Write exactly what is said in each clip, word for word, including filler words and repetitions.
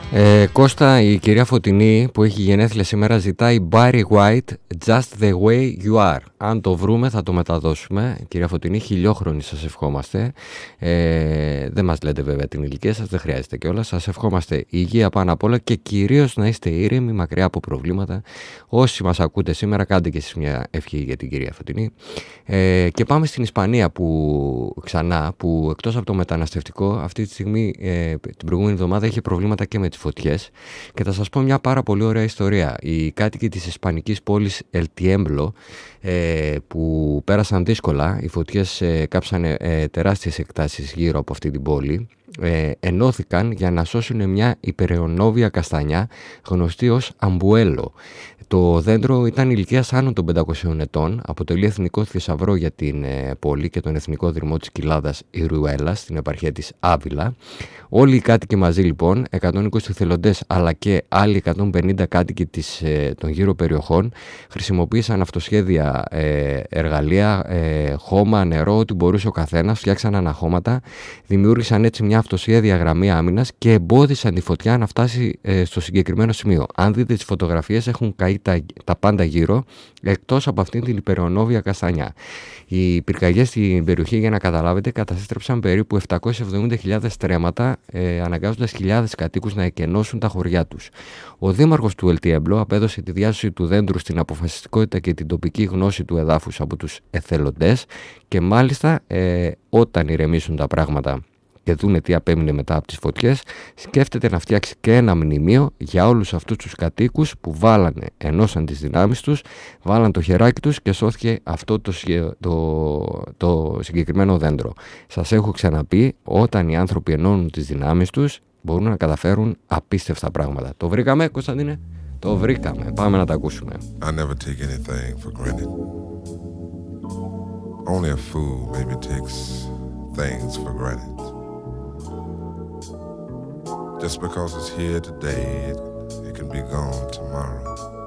Ε, Κώστα, η κυρία Φωτεινή που έχει γενέθλια σήμερα ζητάει Barry White, Just the way you are. Αν το βρούμε θα το μεταδώσουμε. Κυρία Φωτεινή, χιλιόχρονη σας ευχόμαστε. Ε, δεν μας λέτε βέβαια την ηλικία σας, δεν χρειάζεται κιόλας. Σας ευχόμαστε υγεία πάνω απ' όλα και κυρίως να είστε ήρεμοι, μακριά από προβλήματα. Όσοι μας ακούτε σήμερα, κάντε και εσείς μια ευχή για την κυρία Φωτεινή. Ε, και πάμε στην Ισπανία που, ξανά, που εκτός από το μεταναστευτικό αυτή τη στιγμή, ε, την προηγούμενη εβδομάδα είχε προβλήματα και με τις φωτιές, και θα σας πω μια πάρα πολύ ωραία ιστορία. Οι κάτοικοι της ισπανικής πόλης El Tiemblo, ε, που πέρασαν δύσκολα, οι φωτιές ε, κάψανε ε, τεράστιες εκτάσεις γύρω από αυτή την πόλη, ε, ενώθηκαν για να σώσουν μια υπεραιωνόβια καστανιά γνωστή ως αμπουέλο. Το δέντρο ήταν ηλικίας άνω των πεντακοσίων ετών, αποτελεί εθνικό θησαυρό για την ε, πόλη και τον εθνικό δρυμό της κοιλάδας Ιρουέλα στην επαρχία της Άβυλα. Όλοι οι κάτοικοι μαζί λοιπόν, εκατόν είκοσι θελοντές αλλά και άλλοι εκατόν πενήντα κάτοικοι της, ε, των γύρω περιοχών, χρησιμοποίησαν αυτοσχέδια ε, εργαλεία, ε, χώμα, νερό, ό,τι μπορούσε ο καθένας, φτιάξαν αναχώματα, δημιούργησαν έτσι μια αυτοσχέδια γραμμή άμυνας και εμπόδισαν τη φωτιά να φτάσει ε, στο συγκεκριμένο σημείο. Αν δείτε τις φωτογραφίες, έχουν καεί τα, τα πάντα γύρω, εκτός από αυτήν την υπεραιωνόβια καστανιά. Οι πυρκαγιές στην περιοχή, για να καταλάβετε, καταστρέψαν περίπου επτακόσιες εβδομήντα χιλιάδες στρέμματα, ε, αναγκάζοντας χιλιάδες κατοίκους να εκενώσουν τα χωριά τους. Ο δήμαρχος του El Tiemblo απέδωσε τη διάσωση του δέντρου στην αποφασιστικότητα και την τοπική γνώση του εδάφους από τους εθελοντές, και μάλιστα ε, όταν ηρεμήσουν τα πράγματα και δούνε τι απέμεινε μετά από τις φωτιές, σκέφτεται να φτιάξει και ένα μνημείο για όλους αυτούς τους κατοίκους που βάλανε, ενώσαν τις δυνάμεις τους, βάλαν το χεράκι τους και σώθηκε αυτό το, το, το συγκεκριμένο δέντρο. Σας έχω ξαναπεί, όταν οι άνθρωποι ενώνουν τις δυνάμεις τους, μπορούν να καταφέρουν απίστευτα πράγματα. Το βρήκαμε, Κωνσταντίνε? Το βρήκαμε. Πάμε να τα ακούσουμε. I never take anything for granted. Only a fool maybe takes things for granted. Just because it's here today, it, it can be gone tomorrow.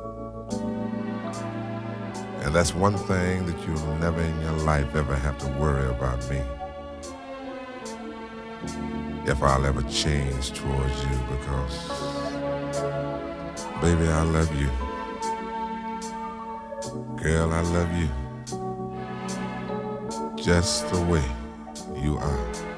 And that's one thing that you'll never in your life ever have to worry about me. If I'll ever change towards you, because, baby, I love you. Girl, I love you. Just the way you are.